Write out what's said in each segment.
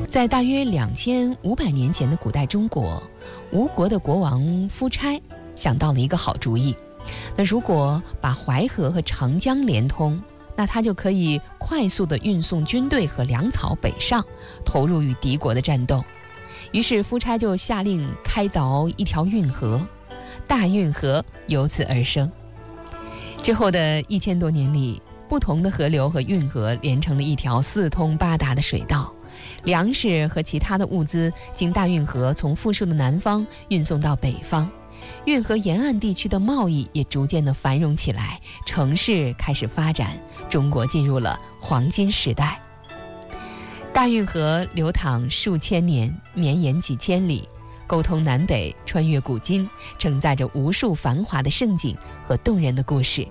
在大约2500年前的古代中国，吴国的国王夫差想到了一个好主意。那如果把淮河和长江连通，那他就可以快速地运送军队和粮草北上，投入与敌国的战斗。于是夫差就下令开凿一条运河，大运河由此而生。之后的1000多年里，不同的河流和运河连成了一条四通八达的水道，粮食和其他的物资经大运河从富庶的南方运送到北方，运河沿岸地区的贸易也逐渐的繁荣起来，城市开始发展，中国进入了黄金时代。大运河流淌数千年，绵延几千里，沟通南北，穿越古今，承载着无数繁华的盛景和动人的故事。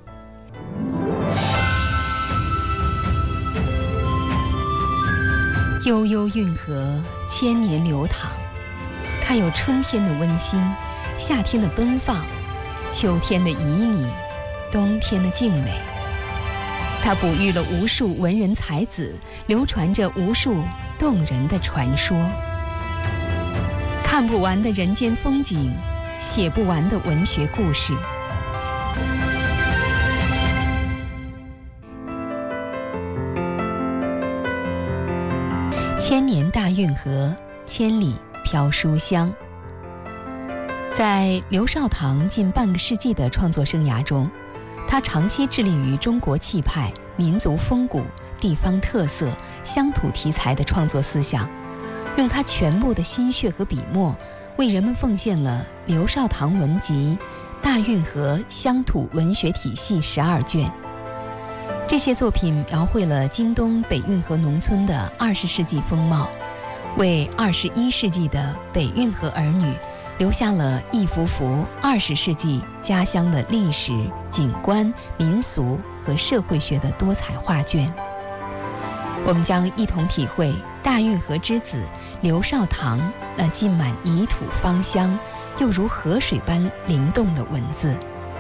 悠悠运河，千年流淌，它有春天的温馨，夏天的奔放，秋天的旖旎，冬天的静美。它哺育了无数文人才子，流传着无数动人的传说。看不完的人间风景，写不完的文学故事。千年大运河，千里飘书香。在刘少棠近半个世纪的创作生涯中，他长期致力于中国气派、民族风骨、地方特色、乡土题材的创作思想，用他全部的心血和笔墨，为人们奉献了刘少棠文集《大运河乡土文学体系》12卷。这些作品描绘了京东北运河农村的20世纪风貌，为21世纪的北运河儿女留下了一幅幅20世纪家乡的历史、景观、民俗和社会学的多彩画卷。我们将一同体会大运河之子刘少棠那浸满泥土芳香，又如河水般灵动的文字。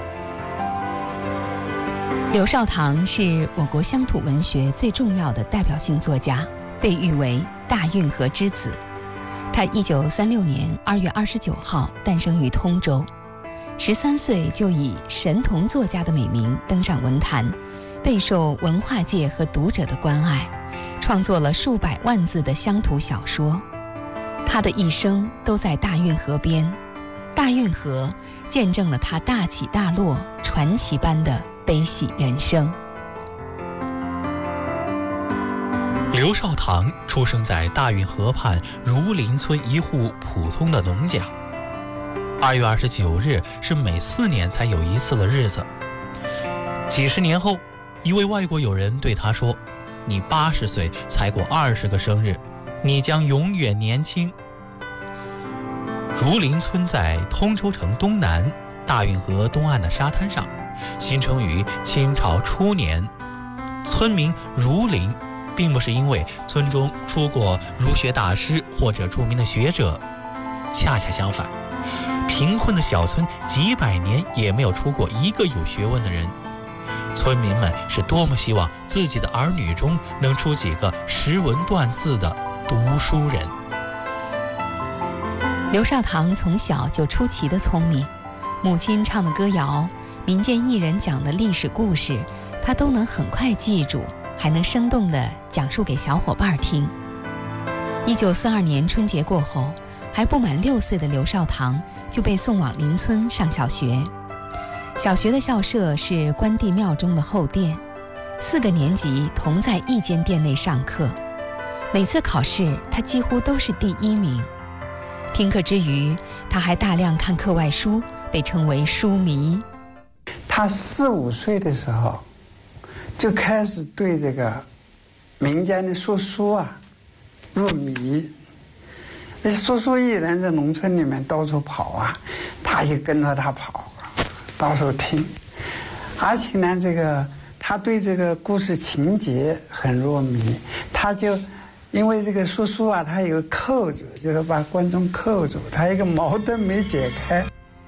刘少棠是我国乡土文学最重要的代表性作家，被誉为大运河之子。他1936年2月29号诞生于通州，13岁就以神童作家的美名登上文坛，备受文化界和读者的关爱，创作了数百万字的乡土小说。他的一生都在大运河边，大运河见证了他大起大落、传奇般的悲喜人生。 刘少棠出生在大运河畔儒林村一户普通的农家。2月29日是每4年才有一次的日子。几十年后，一位外国友人对他说：“你80岁才过20个生日，你将永远年轻。”儒林村在通州城东南大运河东岸的沙滩上，形成于清朝初年。村名儒林并不是因为村中出过儒学大师或者著名的学者，恰恰相反，贫困的小村几百年也没有出过一个有学问的人。村民们是多么希望自己的儿女中能出几个识文断字的读书人。 刘少棠从小就出奇的聪明，母亲唱的歌谣、民间艺人讲的历史故事，他都能很快记住，还能生动地讲述给小伙伴听。1942年春节过后，还不满6岁的刘少棠就被送往邻村上小学。小学的校舍是关帝庙中的后殿，4个年级同在一间店内上课。每次考试，他几乎都是第1名。听课之余，他还大量看课外书，被称为书迷。 他4、5岁的时候，就开始对这个民间的说书啊入迷。那说书艺人在农村里面到处跑啊，他就跟着他跑，到处听。而且呢，他对这个故事情节很入迷，他就因为这个说书啊，他有扣子，就是把观众扣住，他一个矛盾没解开。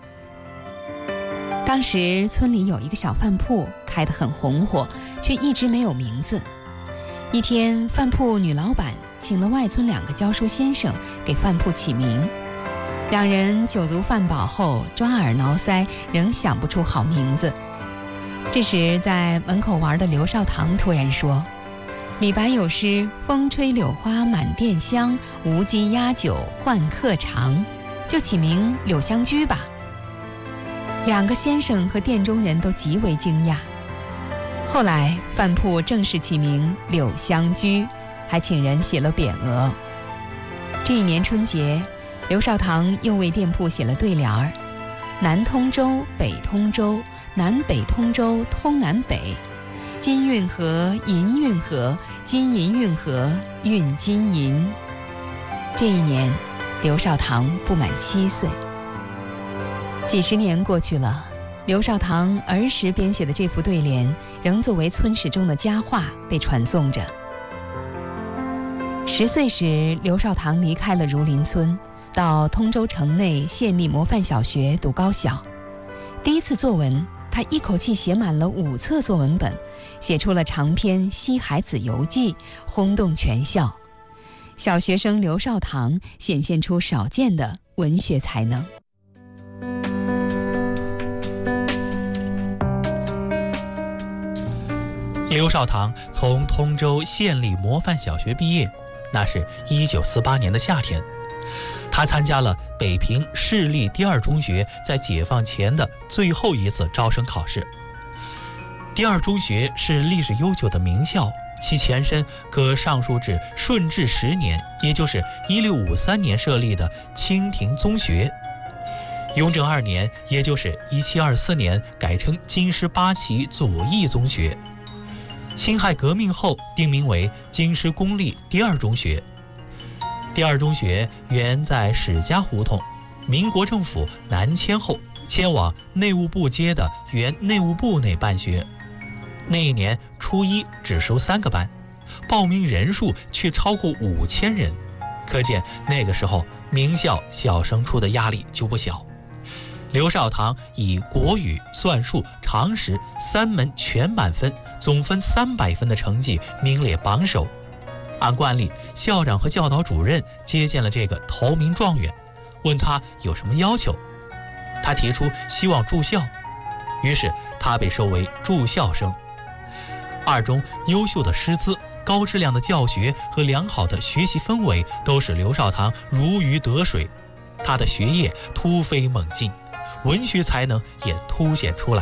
当时村里有一个小饭铺开得很红火，却一直没有名字。一天，饭铺女老板请了外村2个教书先生给饭铺起名。2人酒足饭饱后抓耳挠腮，仍想不出好名字。这时在门口玩的刘少棠突然说：“李白有诗风吹柳花满店香，无鸡压酒换客尝，就起名柳香居吧。”2个先生和店中人都极为惊讶。后来饭铺正式起名柳香居，还请人写了匾额。这一年春节，刘少棠又为店铺写了对联儿：南通州北通州，南北通州通南北，金运河银运河，金银运河运金银。这一年刘少棠不满7岁。几十年过去了，刘少棠儿时编写的这副对联仍作为村史中的佳话被传颂着。10岁时，刘少棠离开了儒林村，到通州城内县立模范小学读高小。第一次作文，他一口气写满了5册作文本，写出了长篇《西海子游记》，轰动全校。小学生刘少棠显现出少见的文学才能。 刘少棠从通州县立模范小学毕业，那是1948年的夏天。他参加了北平市立第2中学在解放前的最后一次招生考试。第2中学是历史悠久的名校，其前身可上溯至顺治10年，也就是1653年设立的清廷宗学。雍正2年，也就是1724年，改称京师8旗左翼宗学。辛亥革命后定名为京师公立第2中学。第2中学原在史家胡同，民国政府南迁后迁往内务部街的原内务部内办学。那一年初一只收3个班，报名人数却超过5000人，可见那个时候名校小升初的压力就不小。刘少棠以国语、算术、常识3门全满分，总分300分的成绩名列榜首。按惯例，校长和教导主任接见了这个头名状元，问他有什么要求。他提出希望住校，于是他被收为住校生。2中优秀的师资、高质量的教学和良好的学习氛围都使刘少棠如鱼得水，他的学业突飞猛进，文学才能也凸显出来。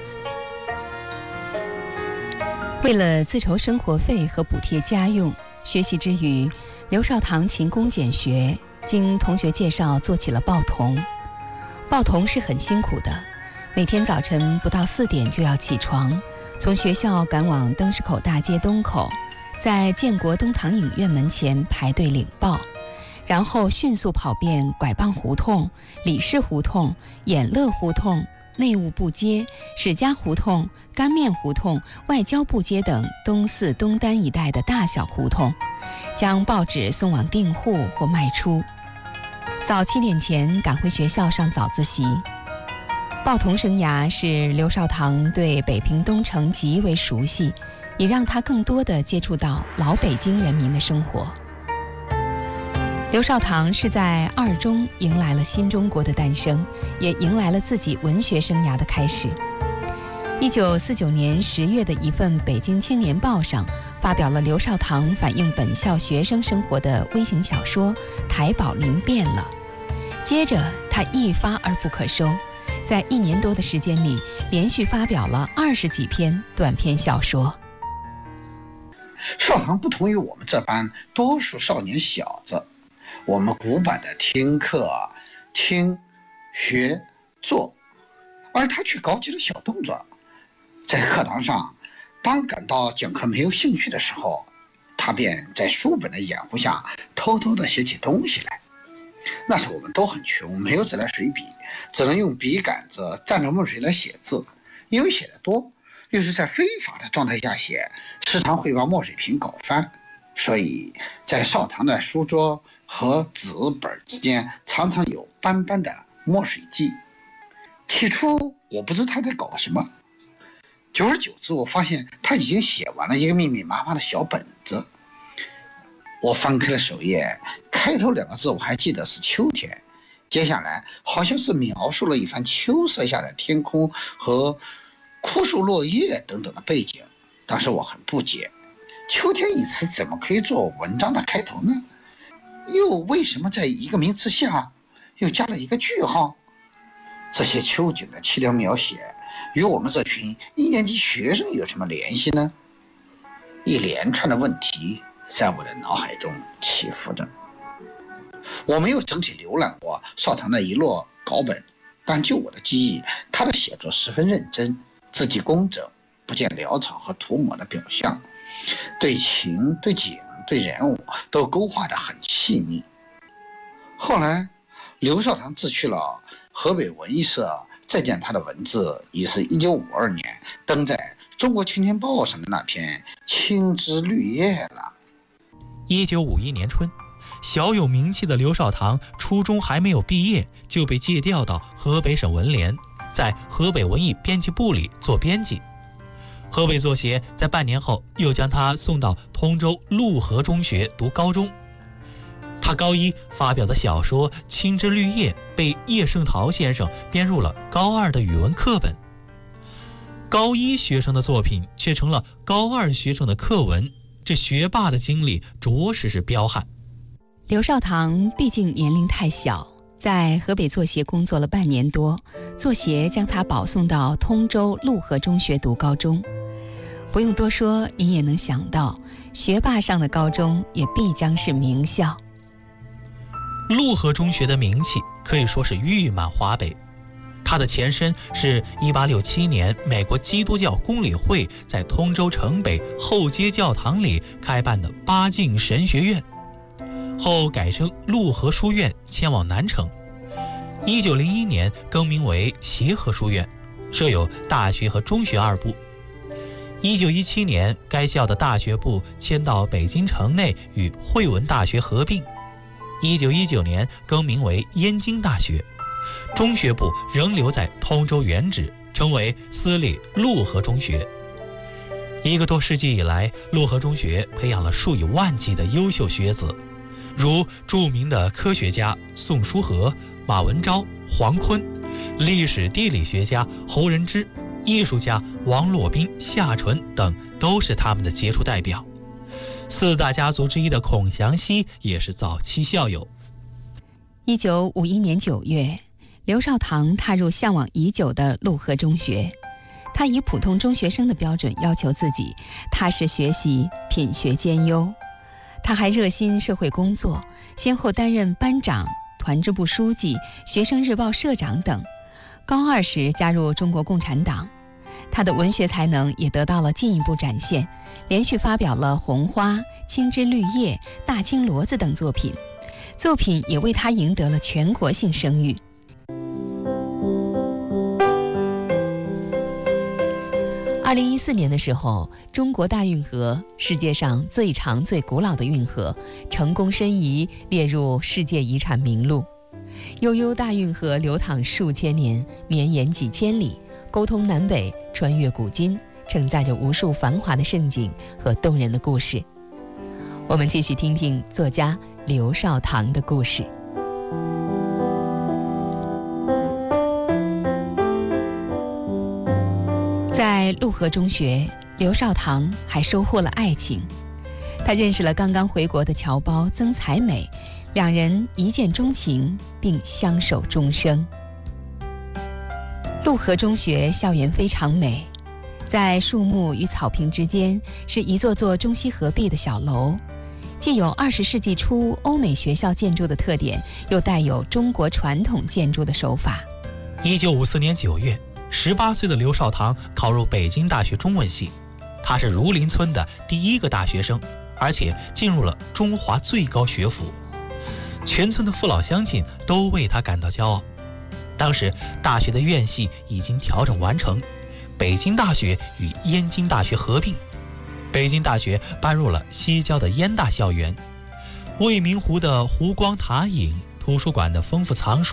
为了自筹生活费和补贴家用，学习之余，刘少棠勤工俭学，经同学介绍做起了报童。报童是很辛苦的，每天早晨不到4点就要起床，从学校赶往灯市口大街东口，在建国东堂影院门前排队领报，然后迅速跑遍拐棒胡同、李氏胡同、衍乐胡同、内务部街、史家胡同、干面胡同、外交部街等东四东单一带的大小胡同，将报纸送往订户或卖出。早7点前赶回学校上早自习。报童生涯使刘少棠对北平东城极为熟悉，也让他更多地接触到老北京人民的生活。刘少棠是在2中迎来了新中国的诞生，也迎来了自己文学生涯的开始。1949年10月的一份《北京青年报》上发表了刘少棠反映本校学生生活的微型小说《台宝林变了》。接着他一发而不可收，在1年多的时间里连续发表了20几篇短篇小说。 少棠不同于我们这般多数少年小子，我们古板的听课、听、学、做，而他却高级的小动作。在课堂上，当感到讲课没有兴趣的时候，他便在书本的掩护下偷偷地写起东西来。那时我们都很穷，没有自来水笔，只能用笔杆子蘸着墨水来写字。因为写得多，又是在非法的状态下写，时常会把墨水瓶搞翻，所以在少棠的书桌和纸本之间常常有斑斑的墨水迹。起初我不知他在搞什么，久而久之我发现他已经写完了一个密密麻麻的小本子。 我翻开了首页，开头2个字我还记得是秋天，接下来好像是描述了一番秋色下的天空和枯树落叶等等的背景。当时我很不解，秋天一词怎么可以做文章的开头呢？又为什么在一个名词下又加了一个句号？这些秋景的凄凉描写与我们这群1年级学生有什么联系呢？一连串的问题在我的脑海中起伏着。我没有整体浏览过邵唐的一摞稿本，但就我的记忆，他的写作十分认真，字迹工整，不见潦草和涂抹的表象，对情、对景、对人物都勾画得很细腻。后来刘少棠自去了河北文艺社，再见他的文字已是1952年登在《中国青年报》上的那篇《青枝绿叶》了。 1951年春，小有名气的刘少棠初中还没有毕业，就被借调到河北省文联，在河北文艺编辑部里做编辑。河北作协在半年后又将他送到通州陆河中学读高中。他高一发表的小说《青枝绿叶》被叶圣陶先生编入了高2的语文课本，高1学生的作品却成了高2学生的课文，这学霸的经历着实是彪悍。 刘少棠毕竟年龄太小，在河北作协工作了半年多，作协将他保送到通州陆河中学读高中。不用多说，你也能想到，学霸上的高中也必将是名校。 陆河中学的名气可以说是誉满华北，它的前身是1867年美国基督教公理会在通州城北后街教堂里开办的八敬神学院，后改称陆河书院，迁往南城。1901年更名为协和书院，设有大学和中学2部。1917年该校的大学部迁到北京城内与汇文大学合并。1919年更名为燕京大学，中学部仍留在通州原址，成为私立陆河中学。1个多世纪以来，陆河中学培养了数以万计的优秀学子，如著名的科学家宋书和、马文昭、黄坤，历史地理学家侯仁之，艺术家王洛宾、夏纯等都是他们的杰出代表。4大家族之一的孔祥熙也是早期校友。 1951年9月，刘少棠踏入向往已久的陆河中学。他以普通中学生的标准要求自己，踏实学习，品学兼优。他还热心社会工作，先后担任班长、团支部书记、学生日报社长等。高2时加入中国共产党。他的文学才能也得到了进一步展现，连续发表了《红花》《青枝绿叶》《大青骡子》等作品，作品也为他赢得了全国性声誉。2014年的时候，中国大运河，世界上最长最古老的运河，成功申遗列入世界遗产名录。悠悠大运河流淌数千年，绵延几千里，沟通南北，穿越古今，承载着无数繁华的盛景和动人的故事。我们继续听听作家刘少棠的故事。在陆河中学，刘少棠还收获了爱情。他认识了刚刚回国的侨胞曾才美，两人一见钟情，并相守终生。陆河中学校园非常美，在树木与草坪之间是一座座中西合璧的小楼，既有20世纪初欧美学校建筑的特点，又带有中国传统建筑的手法。 1954年9月，18岁的刘少棠考入北京大学中文系，他是儒林村的第1个大学生，而且进入了中华最高学府，全村的父老乡亲都为他感到骄傲。当时大学的院系已经调整完成，北京大学与燕京大学合并，北京大学搬入了西郊的燕大校园，未名湖的湖光塔影，图书馆的丰富藏书